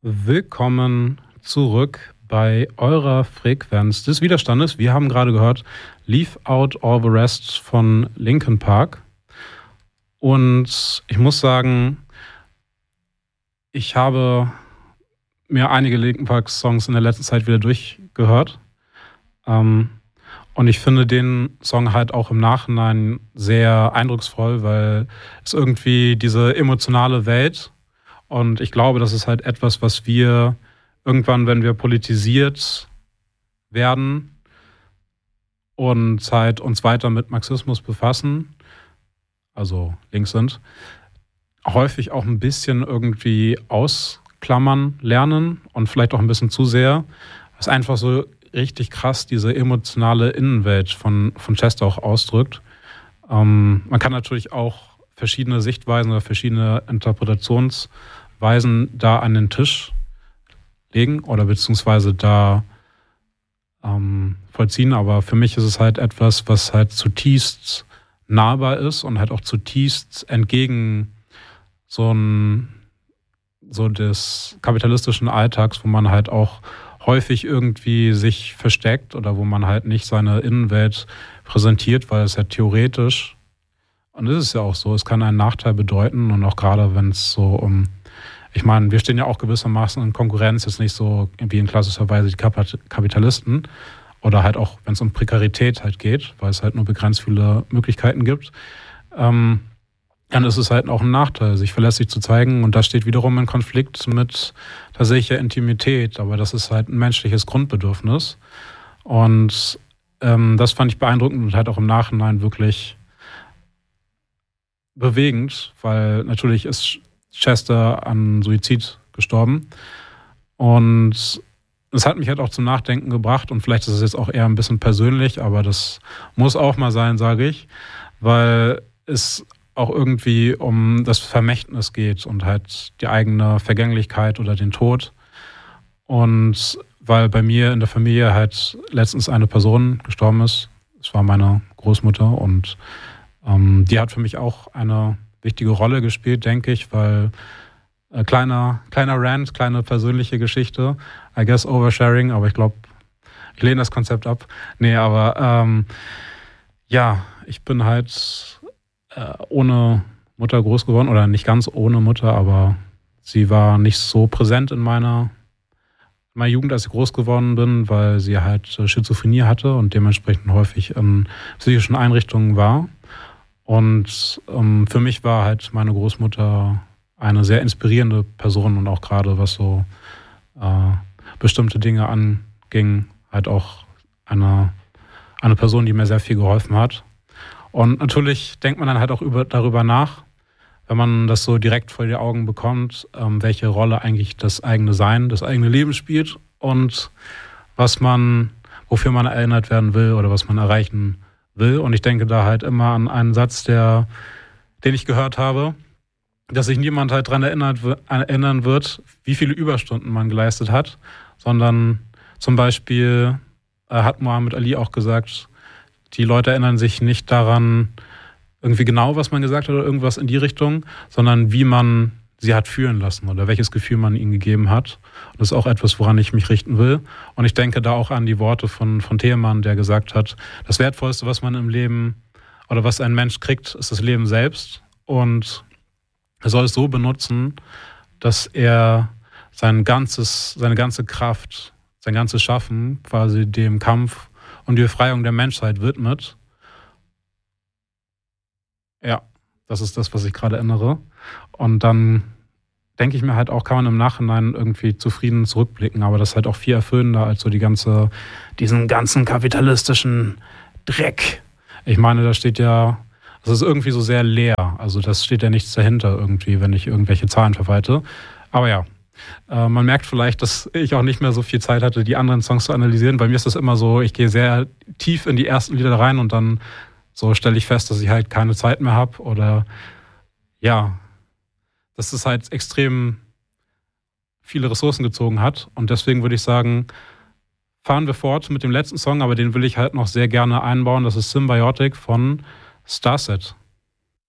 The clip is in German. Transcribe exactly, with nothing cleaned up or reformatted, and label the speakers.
Speaker 1: Willkommen zurück bei eurer Frequenz des Widerstandes. Wir haben gerade gehört Leave Out All the Rest von Linkin Park. Und ich muss sagen, ich habe mir einige Linkin Park Songs in der letzten Zeit wieder durchgehört. Ähm, und ich finde den Song halt auch im Nachhinein sehr eindrucksvoll, weil es irgendwie diese emotionale Welt, und ich glaube, das ist halt etwas, was wir irgendwann, wenn wir politisiert werden und halt uns weiter mit Marxismus befassen, also links sind, häufig auch ein bisschen irgendwie ausklammern lernen und vielleicht auch ein bisschen zu sehr. Was einfach so richtig krass diese emotionale Innenwelt von, von Chester auch ausdrückt. Ähm, man kann natürlich auch verschiedene Sichtweisen oder verschiedene Interpretationsweisen da an den Tisch legen oder beziehungsweise da ähm, vollziehen, aber für mich ist es halt etwas, was halt zutiefst nahbar ist und halt auch zutiefst entgegen so ein so des kapitalistischen Alltags, wo man halt auch häufig irgendwie sich versteckt oder wo man halt nicht seine Innenwelt präsentiert, weil es ja theoretisch, und das ist ja auch so, es kann einen Nachteil bedeuten und auch gerade wenn es so um, ich meine, wir stehen ja auch gewissermaßen in Konkurrenz, jetzt nicht so wie in klassischer Weise die Kapitalisten oder halt auch, wenn es um Prekarität halt geht, weil es halt nur begrenzt viele Möglichkeiten gibt, ähm, dann ist es halt auch ein Nachteil, sich verlässlich zu zeigen, und das steht wiederum in Konflikt mit tatsächlicher Intimität, aber das ist halt ein menschliches Grundbedürfnis und ähm, das fand ich beeindruckend und halt auch im Nachhinein wirklich bewegend, weil natürlich ist Chester an Suizid gestorben und es hat mich halt auch zum Nachdenken gebracht, und vielleicht ist es jetzt auch eher ein bisschen persönlich, aber das muss auch mal sein, sage ich, weil es auch irgendwie um das Vermächtnis geht und halt die eigene Vergänglichkeit oder den Tod. Und weil bei mir in der Familie halt letztens eine Person gestorben ist, es war meine Großmutter, und ähm, die hat für mich auch eine wichtige Rolle gespielt, denke ich, weil äh, kleiner, kleiner Rant, kleine persönliche Geschichte, I guess oversharing, aber ich glaube, ich lehne das Konzept ab. Nee, aber ähm, ja, ich bin halt äh, ohne Mutter groß geworden, oder nicht ganz ohne Mutter, aber sie war nicht so präsent in meiner, in meiner Jugend, als ich groß geworden bin, weil sie halt äh, Schizophrenie hatte und dementsprechend häufig in psychischen Einrichtungen war. Und ähm, für mich war halt meine Großmutter eine sehr inspirierende Person und auch gerade was so äh, bestimmte Dinge anging, halt auch eine, eine Person, die mir sehr viel geholfen hat. Und natürlich denkt man dann halt auch über, darüber nach, wenn man das so direkt vor die Augen bekommt, ähm, welche Rolle eigentlich das eigene Sein, das eigene Leben spielt und was man, wofür man erinnert werden will oder was man erreichen will. Und ich denke da halt immer an einen Satz, der, den ich gehört habe, dass sich niemand halt daran erinnert, erinnern wird, wie viele Überstunden man geleistet hat, sondern zum Beispiel äh, hat Muhammad Ali auch gesagt, die Leute erinnern sich nicht daran, irgendwie genau, was man gesagt hat oder irgendwas in die Richtung, sondern wie man sie hat fühlen lassen oder welches Gefühl man ihnen gegeben hat. Und das ist auch etwas, woran ich mich richten will. Und ich denke da auch an die Worte von, von Thielmann, der gesagt hat, das Wertvollste, was man im Leben oder was ein Mensch kriegt, ist das Leben selbst. Und er soll es so benutzen, dass er sein ganzes, seine ganze Kraft, sein ganzes Schaffen quasi dem Kampf und die Befreiung der Menschheit widmet. Ja, das ist das, was ich gerade erinnere. Und dann denke ich mir halt auch, kann man im Nachhinein irgendwie zufrieden zurückblicken, aber das ist halt auch viel erfüllender als so die ganze, diesen ganzen kapitalistischen Dreck. Ich meine, da steht ja, das ist irgendwie so sehr leer, also das steht ja nichts dahinter irgendwie, wenn ich irgendwelche Zahlen verwalte. Aber ja, äh, man merkt vielleicht, dass ich auch nicht mehr so viel Zeit hatte, die anderen Songs zu analysieren. Bei mir ist das immer so, ich gehe sehr tief in die ersten Lieder rein und dann so stelle ich fest, dass ich halt keine Zeit mehr habe oder ja, dass es halt extrem viele Ressourcen gezogen hat. Und deswegen würde ich sagen, fahren wir fort mit dem letzten Song, aber den will ich halt noch sehr gerne einbauen. Das ist Symbiotic von Starset.